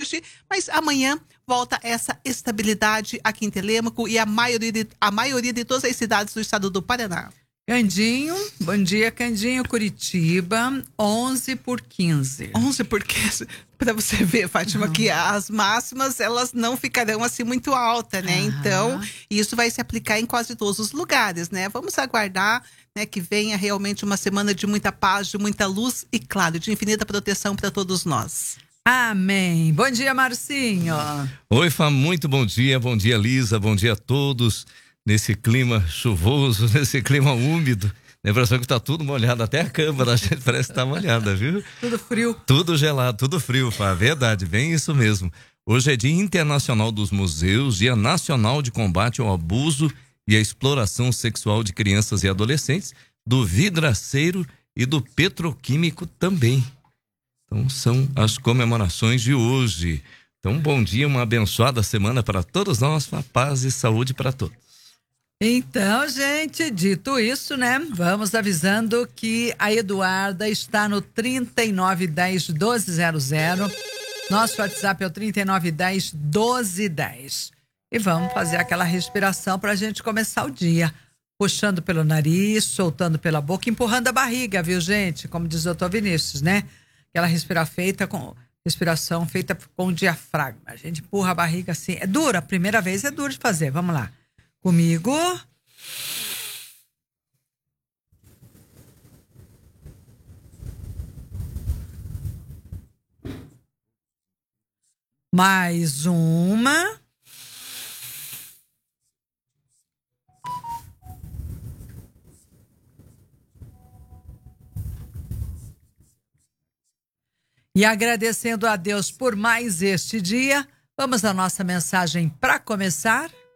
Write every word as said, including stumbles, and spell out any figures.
hoje, mas amanhã volta essa estabilidade aqui em Telêmaco e a maioria de, a maioria de todas as cidades do estado do Paraná. Candinho, bom dia, Candinho, Curitiba, onze por quinze. onze por quinze, para você ver, Fátima, uhum. que as máximas, elas não ficarão assim muito altas, né? Uhum. Então, isso vai se aplicar em quase todos os lugares, né? Vamos aguardar, né, que venha realmente uma semana de muita paz, de muita luz e, claro, de infinita proteção para todos nós. Amém. Bom dia, Marcinho. Oi, Fá, muito bom dia, bom dia, Lisa, bom dia a todos. Nesse clima chuvoso, nesse clima úmido. A impressão que tá tudo molhado, até a câmera a gente parece que tá molhada, viu? Tudo frio. Tudo gelado, tudo frio, Fá, verdade, bem isso mesmo. Hoje é Dia Internacional dos Museus, Dia Nacional de Combate ao Abuso e à Exploração Sexual de Crianças e Adolescentes, do vidraceiro e do petroquímico também. Então são as comemorações de hoje. Então bom dia, uma abençoada semana para todos nós, paz e saúde para todos. Então, gente, dito isso, né? Vamos avisando que a Eduarda está no trinta e nove dez, doze zero zero. Nosso WhatsApp é o trinta e nove dez, doze dez. E vamos fazer aquela respiração para a gente começar o dia. Puxando pelo nariz, soltando pela boca, empurrando a barriga, viu, gente? Como diz o doutor Vinícius, né? Aquela respira feita com, respiração feita com o diafragma. A gente empurra a barriga assim. É duro, a primeira vez é duro de fazer. Vamos lá. Comigo. Mais uma. E agradecendo a Deus por mais este dia, vamos à nossa mensagem para começar.